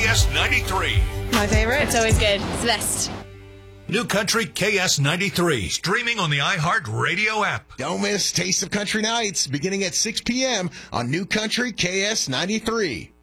KS93. My favorite. It's always good. It's the best. New Country KS93, streaming on the iHeartRadio app. Don't miss Taste of Country Nights beginning at 6 p.m. on New Country KS93.